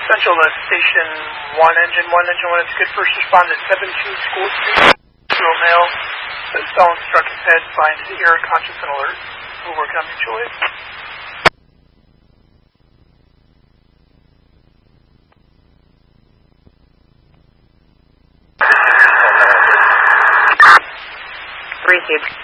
Central Station 1, Engine 1, Engine 1, it's good. First responder 72 School Street. Zero male. Someone struck his head, find his ear, conscious and alert. We'll work on mutual aid. Received.